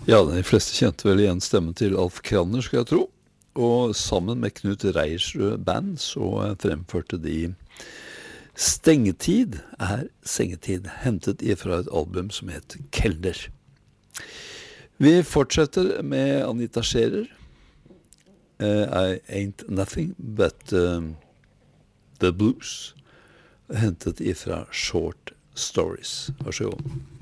Ja, de fleste kjente vel igjen stemmen til Alf Kranner, skal jeg tro. Og sammen med Knut Reiersrød Band så fremførte de Stengetid er sengetid, hentet ifra et album som het Kelder. Vi fortsetter med Anita Scherer. I Ain't Nothing But The Blues, hentet ifra Short Stories. Vær så god.